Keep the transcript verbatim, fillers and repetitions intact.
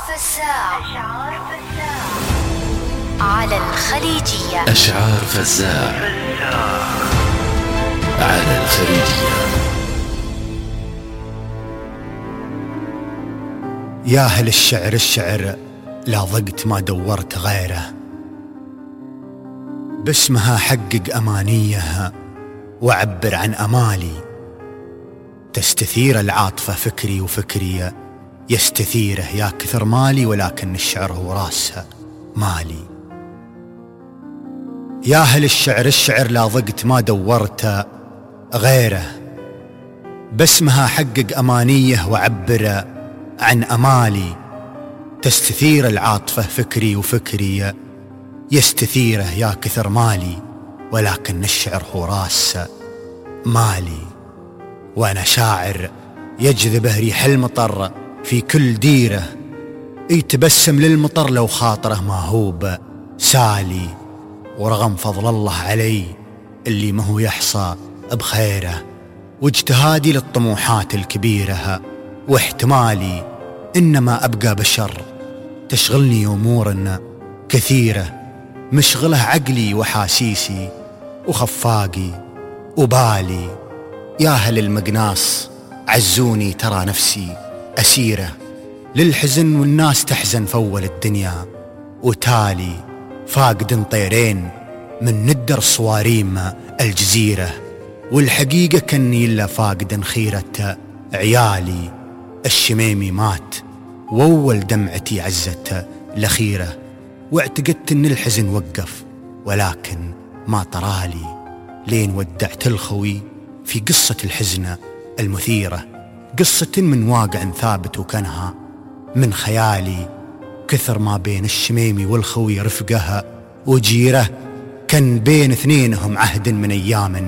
فزاع على الخليجية. أشعار فزاع على الخليجية. يا أهل الشعر الشعر لا ضقت ما دورت غيره، باسمها حقق أمانيه وعبر عن أمالي. تستثير العاطفة فكري وفكري يستثيره يا كثر مالي، ولكن الشعر هو راسها مالي. يا أهل الشعر الشعر لا ضقت ما دورت غيره، باسمها حقق أمانيه وعبر عن أمالي. تستثير العاطفة فكري وفكري يستثيره يا كثر مالي، ولكن الشعر هو راس مالي. وأنا شاعر يجذبه ريح المطر في كل ديره، يتبسم للمطر لو خاطره ما هو سالي. ورغم فضل الله علي اللي ما هو يحصى بخيره، واجتهادي للطموحات الكبيرة واحتمالي، إنما أبقى بشر تشغلني أمور كثيرة، مشغله عقلي وحاسيسي وخفاقي وبالي. يا أهل المقناص عزوني ترى نفسي أسيرة للحزن، والناس تحزن فول الدنيا وتالي. فاقد طيرين من ندر صواريم الجزيرة، والحقيقة كني إلا فاقد خيرة عيالي. الشميمي مات وأول دمعتي عزت الأخيرة، واعتقدت أن الحزن وقف ولكن ما طرالي، لين ودعت الخوي في قصة الحزن المثيرة، قصة من واقع ثابت وكانها من خيالي. كثر ما بين الشميمي والخوي رفقها وجيره، كان بين اثنينهم عهد من أيام